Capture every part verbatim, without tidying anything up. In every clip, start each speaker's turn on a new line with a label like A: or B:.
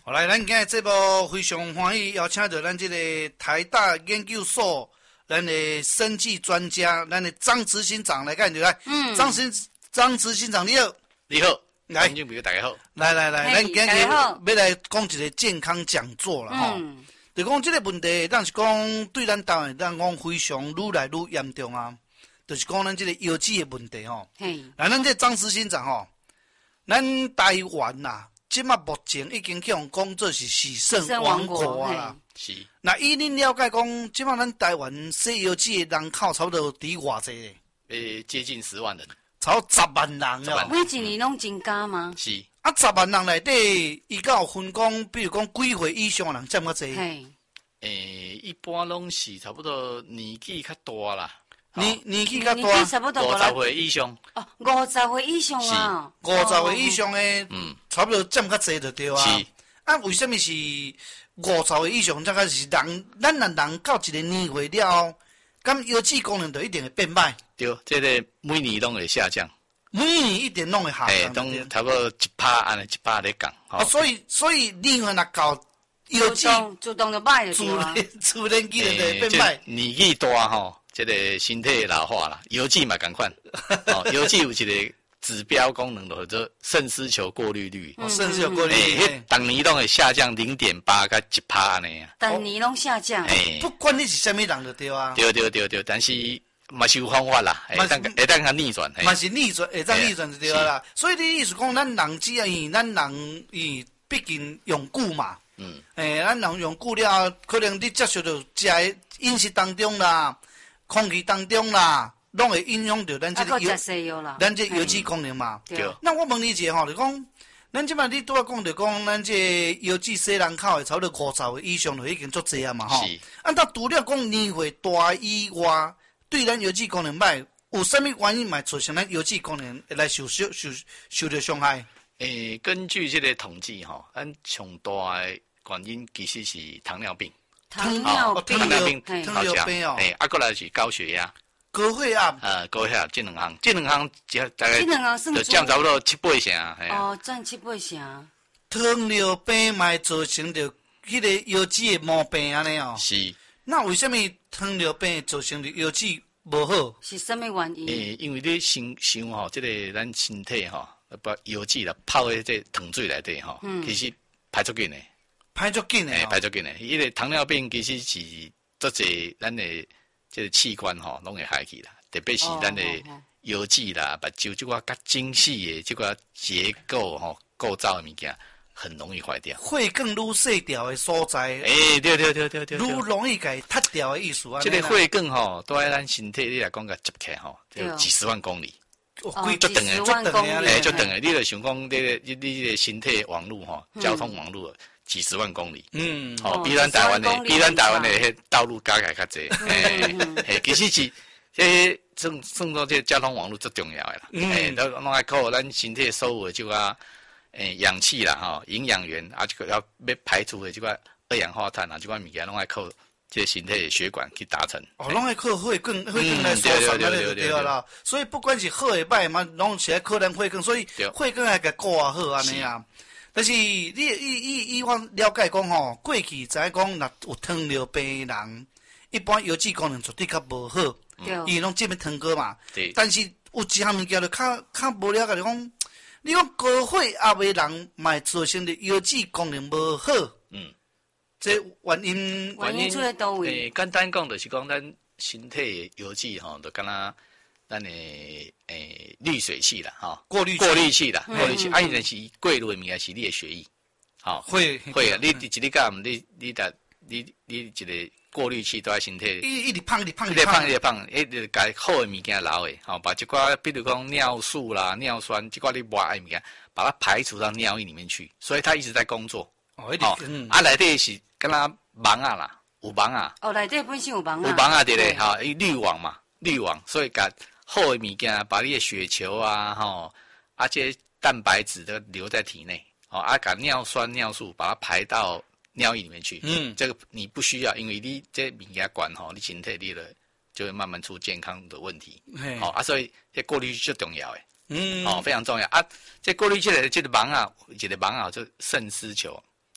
A: 好来，咱今日节目非常欢喜，邀请到咱这个台大研究所咱的生技专家，咱的张执行长来干对来。嗯，张执张执行长你好，
B: 你好，
A: 来，
B: 观众朋友大家好。
A: 来来来，咱今日要来讲一个健康讲座了哈。
B: 嗯，
A: 就讲这个问题，但是讲对咱台湾咱讲非常愈来愈严重啊。就是讲咱这个药剂的问题吼。嘿，来，咱这张执行长吼，咱台湾呐、啊。即马目前已经去用讲做是洗肾王国啊啦。
B: 是。
A: 那以恁了解讲，即马咱台湾西药剂的人口差不多伫偌济咧？
B: 诶，接近十万人。
A: 超十万人哦。
C: 每一年拢增加吗？
B: 是。
A: 啊，十万人内底，伊敢有分讲，比如讲几岁以上的人占较济？
B: 嘿。诶，一般拢是差不多年纪较大啦。
A: 年年纪较大，
C: 年纪差不多
B: 五十岁以上。
C: 哦，五十岁以上啊。
A: 五十岁以上的，嗯，差不多占较济就对啊。
B: 是。
A: 啊，为什么是五十岁以上？这个是人，咱人人到一个年岁了后，咁药剂功能就一定会变歹。
B: 对，这个每年拢会下降。
A: 每年一定拢会下降。
B: 诶，都差不多一趴安尼，一趴咧降。
A: 哦，所以所以年岁若到药剂
C: 自动就歹就对啊。
A: 自然机就会变歹。
B: 年纪大吼。这个身体老化啦，药剂嘛同款，哦，药剂有一个指标功能的，叫肾丝球过滤率，
A: 哦，肾丝球过滤率，
B: 诶，当年拢会下降零点八到一趴安尼啊，
C: 当年拢下降，
A: 诶，不管你是什么人就对啊，
B: 对对对对，但是嘛是有方法啦，会当会当它逆转，
A: 嘛是逆转，会当逆转就对啦，所以你意思讲，咱人只要以咱人以毕竟用久嘛，嗯，诶，咱人用久了，可能你接受到食的饮食当中啦。空气当中啦，拢会影响到咱这个药，咱这药剂功能嘛。
B: 对。
A: 那我问你一下吼，就讲，咱即摆你拄仔讲着讲，咱这药剂西人口的差不多五十岁以上就已经足济啊嘛吼。是。按照除了讲年岁大以外，对咱药剂功能歹，有啥物原因嘛造成咱药剂功能会来受受受受到伤害？
B: 诶，根据这个统计吼，咱上大的原因其实是糖尿病。
C: 糖尿病，
B: 糖尿病，
A: 糖尿病哦，
B: 诶，啊，过来是高血压，
A: 高血压，
B: 呃，高血压这两项，这两项大概
C: 这两项算
B: 就降差不多七八成，
C: 哦，占七八成。
A: 糖尿病嘛造成着迄个药剂的毛病安尼哦。
B: 是。
A: 那为什么糖尿病造成着药剂无好？
C: 是什么原因？
B: 诶，因为你想想吼，这个咱身体吼，把药剂啦泡在这糖水内底吼，其实排出紧的。
A: 排足紧诶，
B: 排足紧诶。因为糖尿病其实是做侪咱的这个器官吼，拢会害去啦。特别是咱的药剂啦、目睭这个较精细的这个结构吼、构造的物件，很容易坏掉。
A: 血管愈细条的所在，
B: 诶，对对对对对，
A: 愈容易给塌掉的意思啊。
B: 这个血管吼，都在咱身体你来讲个接起来吼，有几十万公里。
C: 哦，几十万公里，
B: 诶，就等于你就想讲，你的你你的身体网络吼，交通网络。几十万公里，嗯，好，比咱台湾的，比咱台湾的迄道路加起来较济，诶，诶，其实是，这算算作这交通网络最重要的啦，诶，都拢爱靠咱身体所有的这个，诶，氧气啦，吼，营养源啊，这个要要排除的这个二氧化碳啊，这款物件拢爱靠这身体的血管去达成。
A: 哦，拢爱靠血管，血管来输送安尼就对啦。所以不管是好的歹嘛，拢是爱靠咱血管，所以血管爱甲顾啊好安尼啊。但是你以以以我了解讲吼，过去知影讲，若有糖尿病的人，一般药剂功能绝对较无好，伊拢这边糖果嘛。但是有一项物件就较较无了解，就讲你讲高血压的人，嘛造成的药剂功能无好。嗯，这原因
C: 原因出在倒位？
B: 诶，简单讲就是讲，咱身体的药剂吼，就敢若咱的诶滤水器啦，哈，
A: 过滤
B: 过滤器啦，过滤器，啊，伊就是过滤的物件是你的血液，好，
A: 会
B: 会啊，你一日干，你你的你你一个过滤器都在身体，
A: 一一直放一直放
B: 一直放一直放，一直把好的物件留的，好，把这块比如讲尿素啦、尿酸这块你不爱物件，把它排除到尿液里面去，所以它一直在工作。哦，嗯，啊，内底是敢若网啊啦，有网啊。
C: 哦，内底本身有网啊。
B: 有网啊，对咧，哈，滤网嘛，滤网，所以甲好的物件，把你的血球啊，吼，啊，这蛋白质都留在体内，哦，啊，把尿酸、尿素把它排到尿液里面去。嗯，这个你不需要，因为你这物件管吼，你身体里了就会慢慢出健康的问题。哦，啊，所以这过滤就重要诶。嗯，哦，非常重要啊。这过滤器的这个网啊，一个网啊，就肾丝球。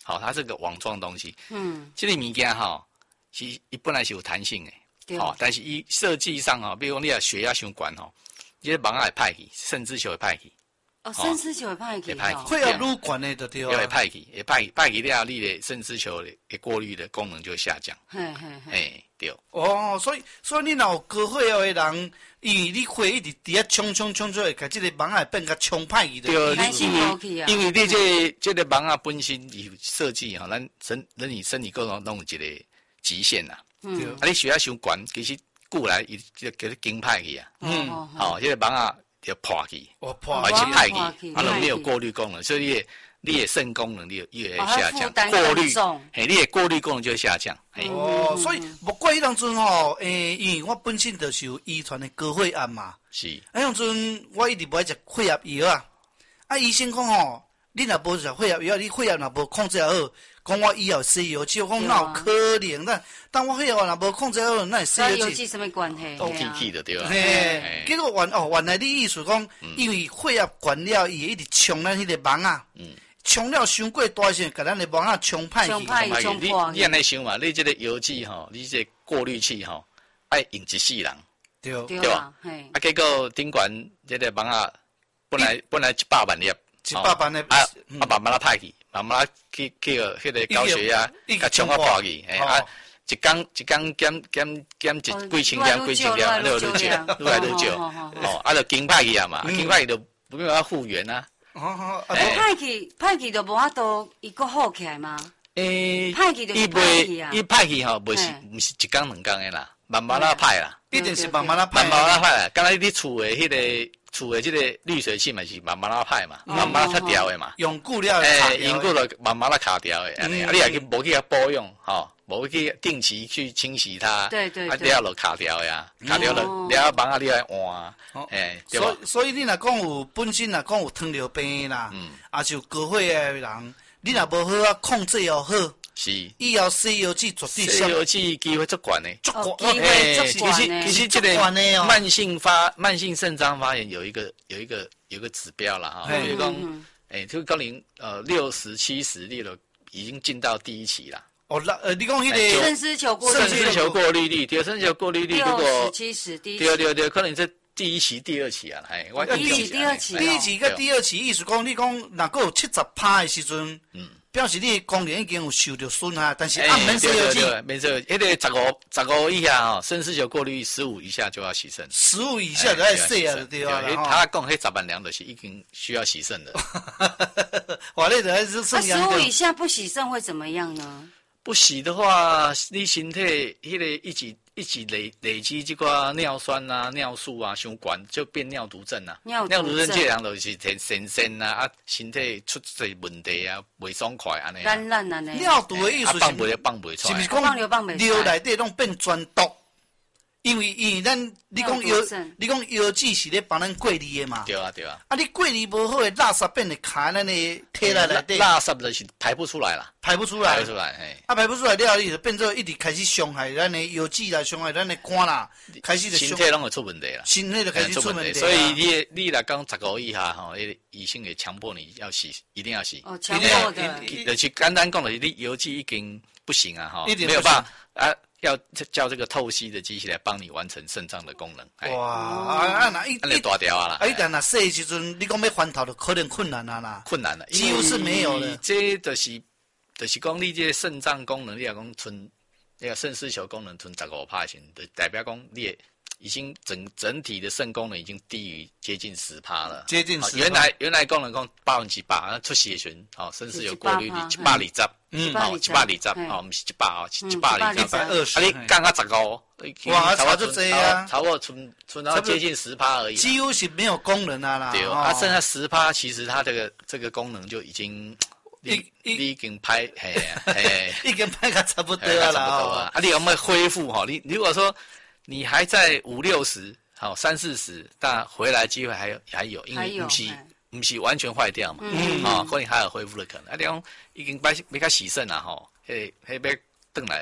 B: 好、哦，它是个网状东西。嗯，这个物件哈，是伊本来是有弹性的，好、哦，但是伊设计上哈、哦，比如讲你啊血压伤悬吼，这个网啊会歹去，肾丝球会歹去。
C: 哦，肾丝球会歹去，
A: 会要撸管的就对
B: 啊，会歹去，会歹去，歹去了，你的肾丝球的过滤的功能就会下降。嘿嘿嘿，哎，对。
A: 哦，所以所以你若有高血压的人，因为你血一直伫遐冲冲冲出来，甲这个网啊变甲冲歹去的。
B: 对，因为因为你这这个网啊本身有设计哈，咱身人体身体构造拢有一个极限呐。嗯。啊，你血压伤悬，其实过来伊就叫你经歹去啊。嗯。好，这个网啊。要破去，
A: 哦破，
B: 而且歹去，它都没有过滤功能，所以你的你的肾功能你也会下降，过滤，嘿，你的过滤功能就会下降。
A: 哦，所以不过迄当阵吼，诶，因为我本身就是有遗传的高血压嘛，
B: 是。
A: 迄当阵我一直不爱食血压药啊，啊，医生讲吼，你若无食血压药，你血压若无控制好，讲我以后西药剂，我讲哪有可能？但但我血压若无控制好，那西药
C: 剂什么关系？
B: 都气气的对吧？
A: 嘿，结果原哦原来你意思讲，因为血压悬了，伊一直冲咱迄个网啊，冲了伤过大时，甲咱的网啊冲歹去。
C: 冲歹去，
B: 你你安尼想嘛？你这个药剂吼，你这过滤器吼，爱用一世人，
A: 对
B: 对吧？啊，结果顶管这个网啊，本来本来一百万粒，
A: 一百万的
B: 啊啊慢慢啊歹去。慢慢去去个迄个高血压，甲冲啊破去，哎啊，一工一工减减减一几千减几千减，愈来愈少，愈来愈少，哦，啊，就经歹去啊嘛，经歹去就没办法复原啊。
C: 哦，啊，歹去歹去就无法度伊个好起来吗？诶，歹去就歹去啊，
B: 伊歹去吼，袂是毋是一工两工的啦，慢慢啊歹啦，
A: 一定是慢慢啊歹，
B: 慢慢啊歹啦。刚才你厝的迄个。厝的这个滤水器嘛是慢慢啊歹嘛，慢慢啊拆掉的嘛，
A: 用久了
B: 诶，用久了慢慢啊卡掉的，安尼，啊你也去无去保养，吼，无去定期去清洗它，
C: 对对，
B: 啊了就卡掉呀，卡掉了，了慢啊你来换，诶，
A: 所以所以你若讲有本身若讲有糖尿病啦，啊就高血压的人，你若无好啊控制又好。
B: 是，
A: 以后西药剂绝对
B: 西药剂机会足悬的，
A: 足
C: 悬，诶，
B: 其实其实这个慢性发慢性肾脏发炎有一个有一个有一个指标啦哈，比如讲，诶，就高龄呃六十七十例了，已经进到第一期啦。
A: 哦，那呃，你讲迄个
C: 肾丝球过
B: 肾丝球过滤率，对，肾丝球过滤率如果
C: 六十七十，第一
B: 对对对，可能是第一期、第二期啊，哎，
C: 第一期、第二期，
A: 第一期跟第二期，意思讲你讲若个有七十趴的时阵，嗯。表示你功能已经有受到损害，但是按免西药剂，
B: 没错，迄个十五十五以下哦，肾丝球过滤十五以下就要洗肾，
A: 十五以下就要洗啊，对啊。
B: 他讲迄十万两的是已经需要洗肾的。
A: 哇，那还是肾
C: 阳。十五以下不洗肾会怎么样呢？
B: 不洗的话，你身体迄个一直一直累累积这个尿酸啊、尿素啊，伤悬就变尿毒症啊。
C: 尿
B: 毒症这样就是神神仙啊，啊，身体出这问题啊，袂爽快安尼。
C: 烂烂安尼。
A: 尿毒的意思是
B: 放袂放袂出来。
A: 是不是讲尿内底拢变专毒？因为因为咱你讲药，你讲药剂是咧帮咱过滤的嘛？
B: 对啊对啊。
A: 啊，你过滤无好的垃圾变得卡咱的体内内底。
B: 垃圾就是排不出来啦，
A: 排不出来。
B: 排不出来，嘿。
A: 啊，排不出来了，你就变做一直开始伤害咱的药剂啦，伤害咱的肝啦，开始就
B: 身体拢会出问题啦。
A: 身体就开始出问题。
B: 所以你你来讲十五以下吼，迄医生会强迫你要洗，一定要洗。
C: 哦，强迫的。
B: 就是简单讲的，你药剂已经不行啊，哈，没有办法啊。要叫这个透析的机器来帮你完成肾脏的功能。
A: 哇，啊那一
B: 一大条啊啦！
A: 啊，一旦那洗的时阵，你讲要翻头就可能困难啊啦。
B: 困难了，
A: 几乎是没有了。
B: 这就是就是讲你这肾脏功能，你要讲存那个肾丝球功能存十五趴型，就代表讲你已经整整体的肾功能已经低于接近十趴了。
A: 接近十。
B: 原来原来功能讲百分之百，出血群哦，肾丝球过滤率一百二十。嗯，哦，一百二十，哦，不是一百哦，一百二十，
A: 一百二十。
B: 啊，你降到十五，
A: 哇，差不多这样，
B: 差不多存存到接近十趴而已，
A: 几乎是没有功能啊啦。
B: 对，啊，剩下十趴，其实它这个这个功能就已经，你你已经拍，嘿，嘿，
A: 已经拍个差不多了
B: 啦。啊，你有没有恢复哈？你如果说你还在五六十，好三四十，但回来机会还有还有，因为不是。不是完全坏掉嘛，嗯，啊，可能还有恢复的可能。啊，你讲已经把要甲洗肾啊，吼，迄迄要转来，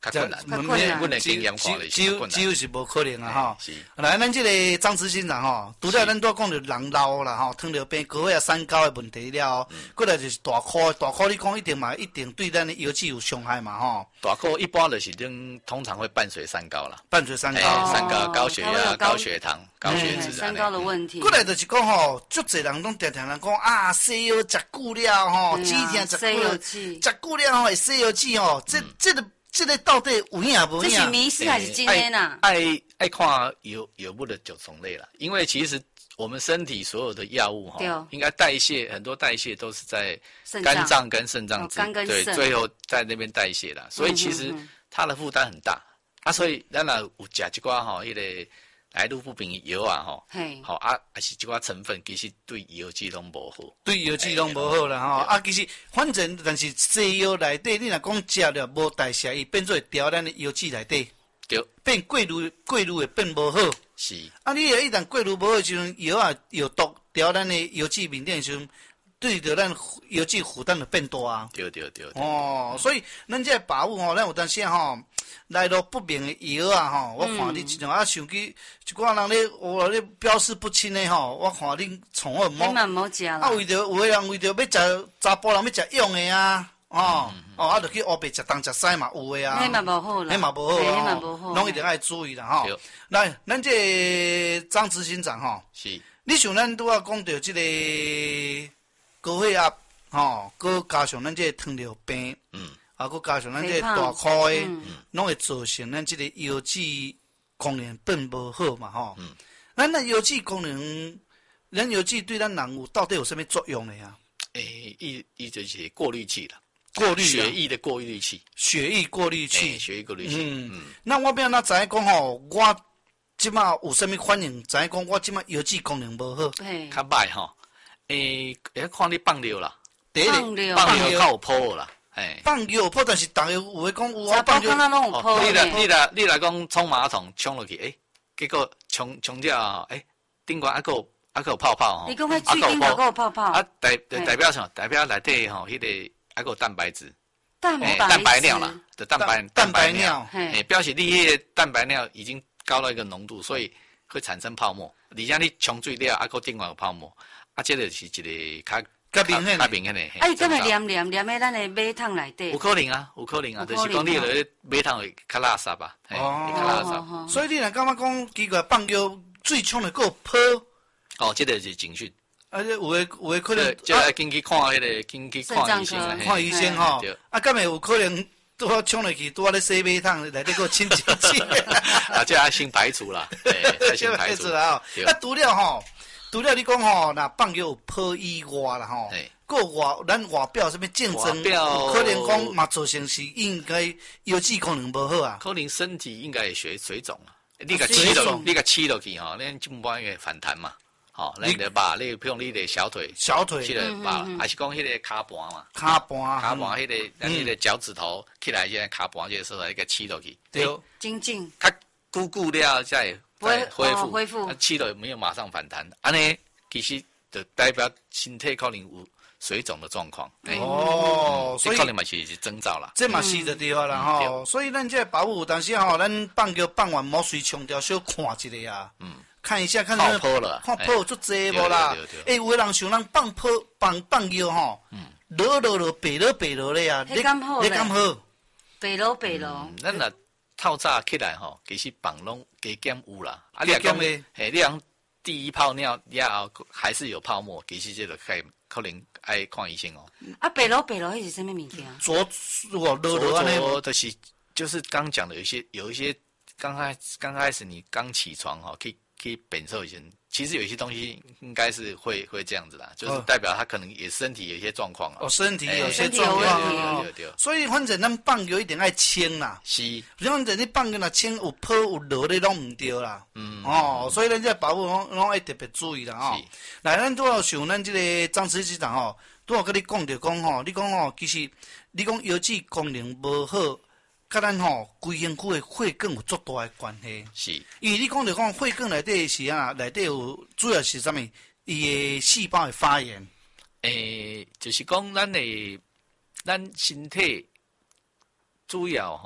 B: 较困难，
C: 较困难。
B: 阮的经验看咧
A: 只有只有是无可能啊哈。
B: 是。
A: 来，咱这个张执行长吼，除了咱都讲着人老啦吼，糖尿病、高血压、三高的问题了，过来就是大块，大块你讲一定嘛，一定对咱的腰肌有伤害嘛吼。
B: 大块一般就是种通常会伴随三高啦，
A: 伴随三高，
B: 三高、高血压、高血糖、高血脂
C: 三高的问题。
A: 过来就是讲吼，足侪人拢常常人讲啊，西药食久了吼，止疼食久了，食久了吼会西药剂吼，这这个。这个到底有影无影？
C: 这是迷思还是真的呐？
B: 爱爱看有有不的九种类啦，因为其实我们身体所有的药物哈，应该代谢很多代谢都是在肝脏跟肾脏之对，最后在那边代谢啦，所以其实它的负担很大啊，所以咱若有食一寡吼，迄个来路不明药啊吼，好啊，还是一寡成分其实对腰肌拢无好，
A: 对腰肌拢无好啦吼。啊，其实反正但是西药内底，你若讲食了无代谢，伊变做会调咱的腰肌内底，
B: 对，
A: 变过滤过滤会变无好。
B: 是。
A: 啊，你若一旦过滤无好时阵，药啊有毒调咱的腰肌面顶时阵，对着咱腰肌负担就变大啊。
B: 对对对。
A: 哦，所以咱这把握吼，咱有当时吼。来路不明的药啊吼，我看你即种啊，想起一寡人咧，我咧标示不清的吼，我看恁从我莫，
C: 你莫食啦。
A: 啊，为着有个人为着要食查甫人要食用的啊，哦，哦，啊，就去黑白食东食西嘛有的啊。
C: 迄嘛无好啦。
A: 迄嘛无好啊，迄嘛无好，拢一定爱注意啦吼。来，咱这张执行长吼，
B: 是，
A: 你像咱拄仔讲到即个高血压吼，佮加上咱这糖尿病，嗯。啊，佮加上咱这大块的，拢会造成咱这个腰肌功能变无好嘛吼。嗯。咱那腰肌功能，咱腰肌对咱人有到底有什么作用呢呀？
B: 诶，伊伊就是过滤器啦，
A: 过滤
B: 血液的过滤器，
A: 血液过滤器，
B: 血液过滤器。嗯嗯。
A: 那我变哪知影讲吼，我即马有啥物反应？知影讲我即马腰肌功能无好。
B: 嘿。较歹吼，诶，要看你放尿啦，
C: 放尿，
B: 放尿较有泡啦。哎，
A: 放尿泡，但是逐个有诶讲有
C: 啊放尿，哦，
B: 你来你来你来讲冲马桶冲落去，诶，结果冲冲掉，诶，顶管还佫有还佫有泡泡吼，
C: 你讲迄水顶头佫有泡泡，
B: 啊代代表啥？代表内底吼，迄个还佫有蛋白质，
C: 蛋白
B: 蛋白尿啦，的蛋白
A: 蛋白尿，
B: 诶，表示你迄个蛋白尿已经高到一个浓度，所以会产生泡沫。而且你冲水了，还佫顶管有泡沫，啊，这个是一个较。
A: 较明显，
B: 较明显的。
C: 啊，伊敢会黏黏黏在咱的马桶内底？
B: 有可能啊，有可能啊，就是讲你落去马桶会较垃圾吧，会较垃圾。
A: 所以你若感觉讲奇怪，放尿水冲的够泡。
B: 哦，这个是警讯。
A: 啊，有诶有诶可能。
B: 就要紧去看迄个，紧去看医生。
A: 看医生吼。啊，敢会有可能拄好冲落去，拄好咧洗马桶内底个清清清。
B: 啊，这要先排除啦，对，先排除
A: 啊。啊，除了吼。除了你讲吼，那放尿有泡以外啦吼，个外咱外表什么竞争，可能讲嘛造成是应该腰肌功能无好啊。
B: 可能身体应该会水水肿啊，你甲起落，你甲起落去吼，咱进半月反弹嘛，吼，咱就把你比如你的小腿，
A: 小腿
B: 起来把，还是讲迄个骹盘嘛，
A: 骹盘，
B: 骹盘迄个咱迄个脚趾头起来，现在骹盘这个时候一个起落去，
A: 对，
C: 精进，
B: 较固固了再。
C: 恢
B: 恢复，
C: 恢复，
B: 气了没有马上反弹，安尼其实就代表身体可能有水肿的状况。
A: 哦，
B: 所以可能嘛是是征兆啦。
A: 这嘛是的对话啦吼，所以咱这保护，但是吼，咱放尿放完莫随冲掉，小看一下啊。嗯。看一下，看
B: 泡泡了，
A: 看泡足济无啦？诶，有个人想人放泡放放尿吼，落落落白落白落咧啊，
C: 你敢好？
A: 你敢好？
C: 白落白落。
B: 咱若透早起来吼，其实放拢加减有啦。啊，你讲嘿，你讲第一泡尿了后还是有泡沫，其实这个可可能爱看医生哦。
C: 啊，白落白落迄是什么物件？
A: 左我落落安尼，
B: 就是就是刚讲的有一些有一些刚开刚开始你刚起床哈，可以可以感受一些。其实有一些东西应该是会会这样子啦，就是代表他可能也身体有一些状况啊。
A: 哦，身体有些状况哦。所以反正咱放尿一定爱清啦。
B: 是。
A: 反正你放尿若清有泡有落咧拢唔对啦。嗯。哦，所以咱这保护拢拢爱特别注意啦吼。是。来，咱拄好像咱这个张司机长吼，拄好跟你讲着讲吼，你讲吼，其实你讲腰肌功能无好。甲咱吼规身躯的血管有足大的关系，
B: 是。
A: 因为你讲着讲血管内底是啊，内底有主要是啥物？伊的细胞的发炎。
B: 诶，就是讲咱的咱身体主要吼，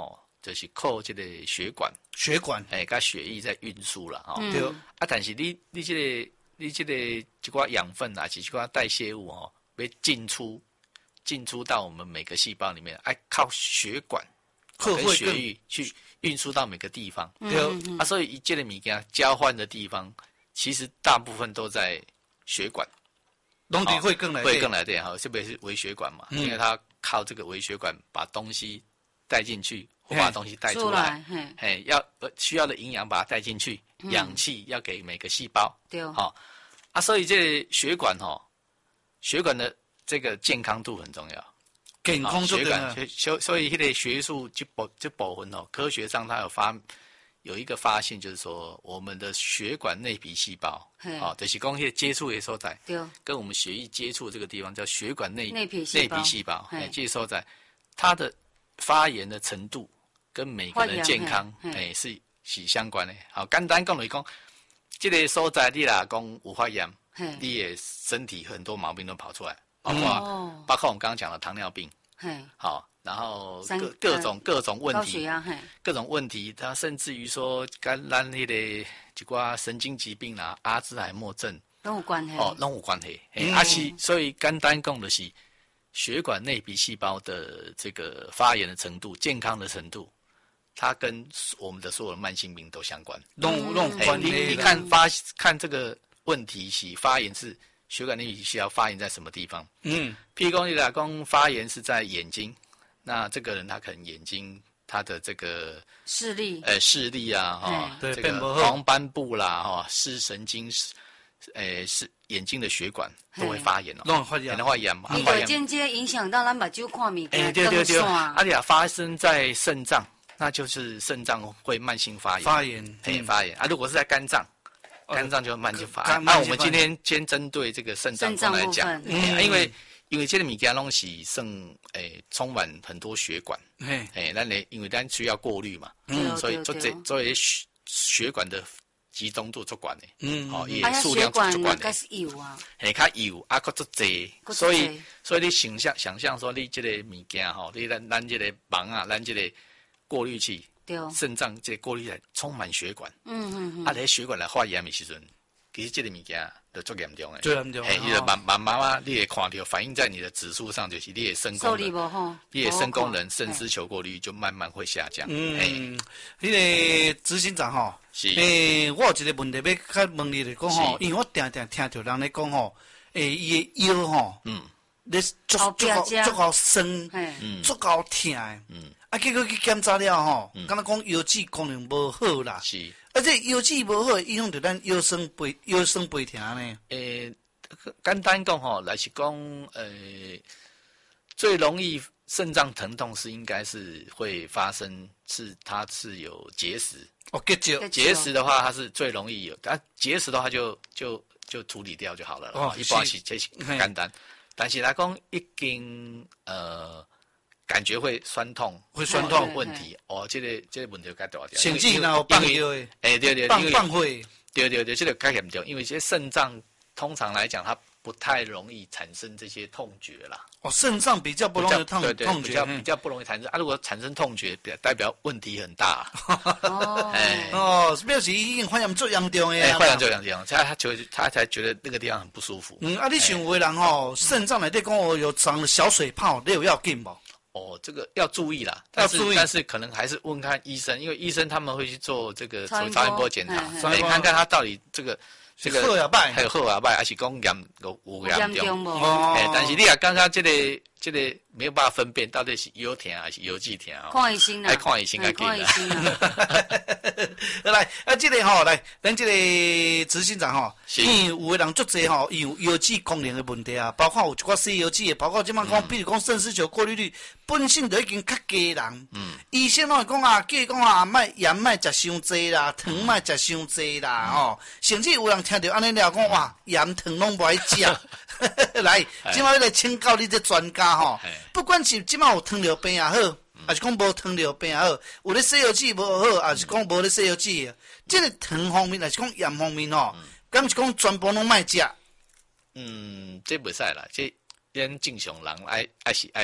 B: 就是靠这个血管，
A: 血管，
B: 哎，跟血液在运输了哈。
A: 对。
B: 啊，但是你你这个你这个一寡养分啊，是一寡代谢物哦，被进出进出到我们每个细胞里面，哎，靠血管跟血液去运输到每个地方。
A: 对。
B: 啊，所以这个物件交换的地方，其实大部分都在血管。
A: 拢伫会更来
B: 会更来电哈，特别是微血管嘛，
A: 嗯、
B: 因为它靠这个微血管把东西带进去，或把东西带出来，哎，要需要的营养把它带进去，嗯、氧气要给每个细胞，
C: 对，
B: 好、哦，啊，所以这血管哈、哦，血管的这个健康度很重要，
A: 健康度
B: 血管，所所以这个学术就保就保分哦，科学上它有发。有一个发现就是说，我们的血管内皮细胞，哦，就是讲些接触的所在，跟我们血液接触这个地方叫血管内
C: 内皮
B: 内皮细胞，哎，这所在，它的发炎的程度跟每个人健康，哎，是是相关的。好，简单讲来讲，这个所在你啦讲有发炎，你的身体很多毛病都跑出来，包括、嗯、包括我们刚刚讲的糖尿病，好。然后各各种各种问题，各种问题，它甚至于说跟咱那个一寡神经疾病啦、阿兹海默症
C: 都有关系
B: 哦，都有关系。嗯、啊是，所以简单讲的是，血管内皮细胞的这个发炎的程度、健康的程度，它跟我们的所有的慢性病都相关。
A: 都有都有关系。
B: 你你看发看这个问题是发炎是血管内皮细胞发炎在什么地方？嗯，譬如讲你来讲发炎是在眼睛。那这个人他可能眼睛他的这个
C: 视力，
B: 呃视力啊，哈、哦，这个黄斑部啦，哈、哦，视神经，呃是眼睛的血管都会发炎哦，
A: 都会发炎，
B: 可能会炎嘛，
C: 你会间接影响到咱目睭看物件，
B: 哎对对对，啊你啊发生在肾脏，那就是肾脏会慢性发炎，
A: 发炎，
B: 哎发炎啊，如果是在肝脏。肝脏就慢性发炎。那、啊、我们今天先针对这个肾脏来讲，嗯，因为。因为这个物件拢是算诶充满很多血管，诶，咱咧因为咱需要过滤嘛，嗯，所以做这作为血血管的集中度足管的，嗯，哦，也数量足管的，诶，较油啊，较足济，所以所以你想象想象说你这个物件吼，你咱咱这个盲啊，咱这个过滤器，肾脏这个过滤器充满血管，嗯嗯嗯，啊，咧血管来发炎的时阵。其实这个物件就足严重诶，
A: 最严重。
B: 嘿，你就慢慢慢慢，你会看到反映在你的指数上，就是你的肾功能，你的肾功能、肾丝球过滤就慢慢会下降。
A: 嗯，迄个执行长吼，是诶，我有一个问题要较问你来讲吼，因为我定定听到人咧讲吼，诶，伊的腰吼，嗯，咧足足够足够酸，嗯，足够痛诶，嗯，啊，结果去检查了吼，敢若讲腰子功能无好啦，是。而且腰子无好，影响到咱腰酸背腰酸背痛呢。
B: 诶，简单讲吼，来是讲，呃，最容易肾脏疼痛是应该是会发生，是它是有结石。
A: 哦，结石。
B: 结石的话，它是最容易有，啊，结石的话就就就处理掉就好了。哦，一般是这是简单，但是来讲已经呃。感觉会酸痛，
A: 会酸痛
B: 问题哦，这个这个问题该大条。
A: 甚至然后放尿诶，
B: 哎对对，
A: 放放会，
B: 对对对，这个该严重，因为这些肾脏通常来讲，它不太容易产生这些痛觉啦。
A: 哦，肾脏比较不容易痛
B: 对对
A: 痛觉，
B: 比较比较不容易产生啊。如果产生痛觉，代表问题很大。
A: 哦，哎哦，表示已经发炎最严重诶。
B: 哎，发炎最严重，他他觉得他才觉得那个地方很不舒服。
A: 嗯，啊，你像有的人吼，肾脏内底讲哦有长了小水泡，你有要紧无？
B: 哦，这个要注意啦，要注意，但是可能还是问看医生，因为医生他们会去做这个超音波检查，所以看看他到底这个这个还有后牙败，还是讲严有有严重。哦，哎，但是你也刚刚这个这个没有办法分辨到底是腰疼还是腰肌疼哦。
C: 看医生啦，
B: 爱看医生较紧
A: 啦。来，啊，这个吼，来，咱这个执行长吼，因为有的人足济吼，有腰肌功能的问题啊，包括有一寡细腰肌的，包括即摆讲，比如讲肾丝球过滤率本身就已经较低人。嗯。医生拢会讲啊，叫伊讲啊，莫盐莫食伤济啦，糖莫食伤济啦，吼，甚至有人听到安尼了，讲哇，盐糖拢无爱食。来，即摆来请教你这专家吼，不管是即摆有糖尿病也好，还是讲无糖尿病也好，有咧西药剂无好，还是讲无咧西药剂，这个糖方面还是讲盐方面吼，敢是讲全部拢莫食？
B: 嗯，这袂使啦，这咱正常人爱爱是爱有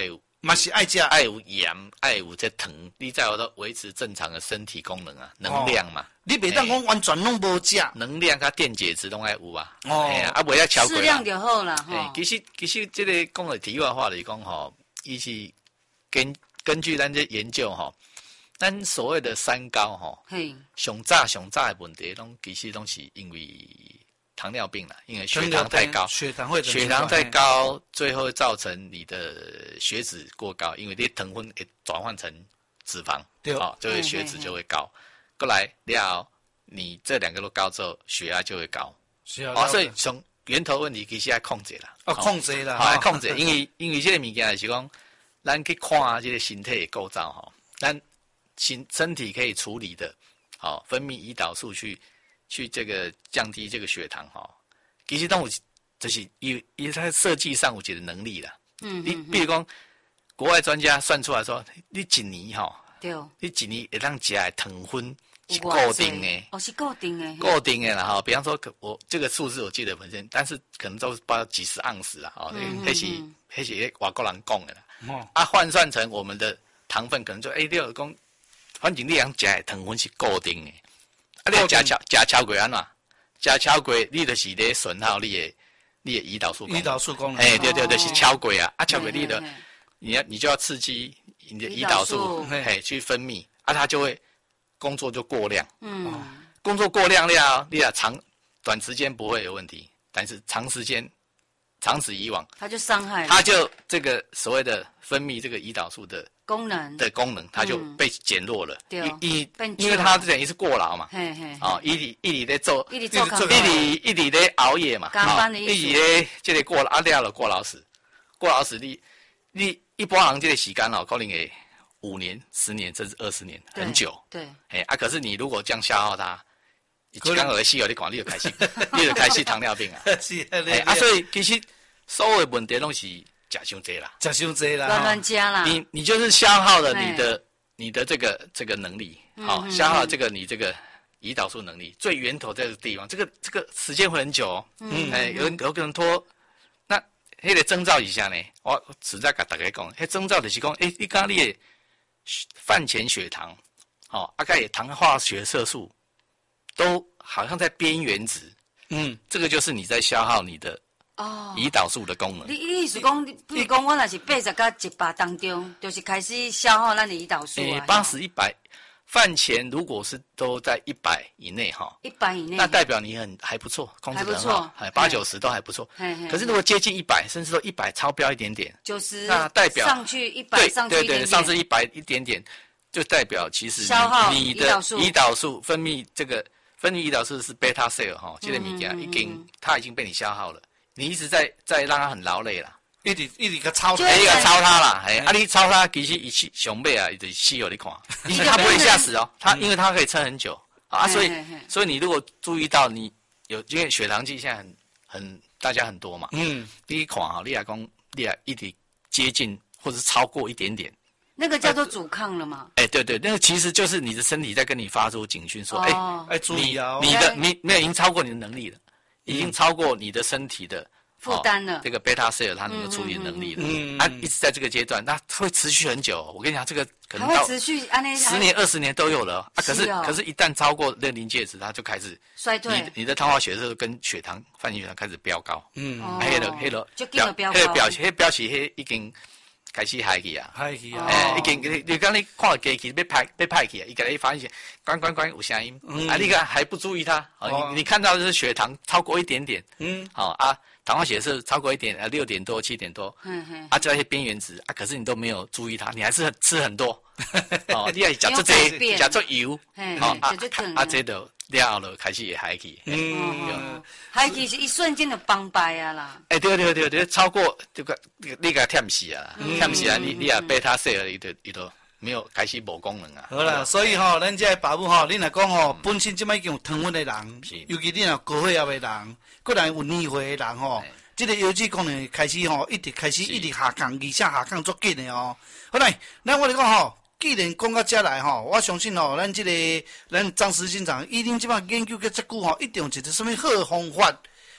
A: 嘛是爱食，
B: 爱有盐，爱有这糖，你才有得维持正常的身体功能啊，能量嘛。哦、
A: 你袂当讲完全拢无食，
B: 能量甲电解质拢爱有啊。哦，哎呀，啊袂要超过。
C: 适量就好了
B: 哈。其实其实这个讲的题外话来讲吼，伊是根根据咱这研究吼，咱所谓的三高吼，嘿，上早上早的问题拢其实拢是因为。糖尿病了，因为血糖太高，
A: 血糖会
B: 血糖太高，最后造成你的血脂过高，因为你糖分会转换成脂肪，对，哦，就会血脂就会高。过来了，你这两个都高之后，血压就会高。是啊，所以从源头问题其实要控制啦。
A: 哦，控制啦，
B: 好，控制，因为因为这个物件是讲，咱去看这个身体的构造哈，咱身身体可以处理的，好，分泌胰岛素去。去这个降低这个血糖哈，其实当我就是因因为它设计上有一个能力啦。嗯，你比如讲，国外专家算出来说，你一年哈，对，你一年会当食的糖分是固定的，
C: 哦，是固定的，
B: 固定的啦哈。比方说，我这个数字我记得本身，但是可能都包几十盎司啦，哦，那是那是外国人讲的啦。哦，啊，换算成我们的糖分，可能就哎，你有讲，反正你样食的糖分是固定的。啊！你食超食超过安怎？食超过，你就是咧损耗你的你的胰岛素功能。
A: 胰岛素功能。
B: 哎，对对对，是超过啊！啊，超过你的，你要你就要刺激你的胰岛素，嘿，去分泌，啊，它就会工作就过量。嗯。工作过量了，你啊长短时间不会有问题，但是长时间长此以往，
C: 它就伤害了。
B: 它就这个所谓的分泌这个胰岛素的。
C: 功能
B: 的功能，它就被减弱了。对、嗯，因因为它等于是过劳嘛。嘿嘿。哦，一直一直在做，
C: 一直做，
B: 一直一直在熬夜嘛。
C: 加班的意思。
B: 一直在这个过劳，啊了了过劳死，过劳死你你一般人这个时间哦，可能会五年、十年甚至二十年，很久。对。哎啊，可是你如果这样消耗它，刚刚而死哦，你讲你就开始，你就开始糖尿病啊。是。哎啊，所以其实所有的问题拢是。吃伤济啦，
A: 吃伤济啦，
C: 乱乱加啦。
B: 你你就是消耗了你的你的这个这个能力，好、嗯哦，消耗了这个你这个胰岛素能力，最源头在这个地方，这个这个时间会很久哦。嗯，哎，有有可能拖，那迄个征兆一下呢，我实在甲大家讲，迄征兆就是讲，哎，你讲你的饭前血糖，哦，大概糖化血色素都好像在边缘值，嗯，这个就是你在消耗你的。哦，胰岛素的功能。
C: 你你意思讲，比如讲，我若是八十到一百当中，就是开始消耗咱的胰岛素啊。
B: 八十一百，饭前如果是都在一百以内哈，
C: 一百以内，
B: 那代表你很还不错，控制得很好，哎，八九十都还不错。可是如果接近一百，甚至说一百超标一点点，
C: 九十，
B: 那代表
C: 上去一百，上去一点点，
B: 对对对，上至一百一点点，就代表其实
C: 消耗
B: 你的胰岛素分泌这个分泌胰岛素是 beta cell 哈，这个物件已经它已经被你消耗了。你一直在在让它很劳累啦，
A: 一直一直个超
B: 它，一个超它啦，哎，啊你超它其实一起熊背啊，一直吸有你看，因为它不会吓死哦，它因为它可以撑很久啊，所以所以你如果注意到你有因为血糖计现在很很大家很多嘛，嗯，第一款哈，你来讲你来一直接近或者是超过一点点，
C: 那个叫做阻抗了嘛？
B: 哎，对对，那个其实就是你的身体在跟你发出警讯，说，哎
A: 哎，注意啊，
B: 你的你没有已经超过你的能力了。已经超过你的身体的
C: 负担了，
B: 这个贝塔 cell 它能够处理能力了，嗯，啊，一直在这个阶段，那会持续很久。我跟你讲，这个可能到
C: 持续
B: 十年、二十年都有了啊。可是，可是一旦超过那临界值，它就开始
C: 衰退，
B: 你你的糖化血色跟血糖、饭前血糖开始飙高，嗯，黑了黑了，
C: 就变得飙高，
B: 黑表黑表示黑已经开始嗨去啊，
A: 嗨去啊，
B: 哎，已经你你刚你看到机器被拍被拍去啊，伊个你发现关关关有声音，啊，你个还不注意它，哦，你你看到的是血糖超过一点点，嗯，好啊，糖化血色超过一点，啊，六点多七点多，嗯嗯，啊，这些边缘值啊，可是你都没有注意它，你还是吃很多，哦，你还假做这假做油，
C: 好啊
B: 啊，这都了了开始也嗨去，
C: 嗯，嗨去是一瞬间就崩败啊啦，
B: 哎，对对对对，超过这个你个忝死啊，忝死啊，你你啊贝塔 cell 伊都伊都没有开始无功能啊。
A: 好啦，所以吼，咱这个爸母吼，你若讲吼，本身即摆已经有糖分的人，尤其你若高血压的人，个人有年岁的人吼，这个腰椎功能开始吼，一直开始一直下降，而且下降足紧的哦。好来，咱我来讲吼。既然讲到这来吼，我相信吼，咱这个咱张石先生，伊恁即摆研究个遮久吼，一定有一个什么好方法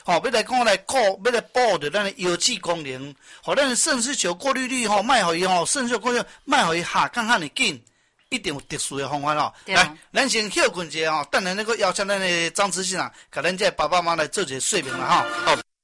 A: 吼，要来讲来顾，要来保护着咱的腰子功能，互咱肾丝球过滤率吼，卖互伊吼，肾丝球过滤卖互伊下降较尼紧，一定有特殊的方法吼。来，咱先休困一下吼，等下那个邀请咱的张执行啊，甲咱这爸爸妈妈来做一个说明啦吼。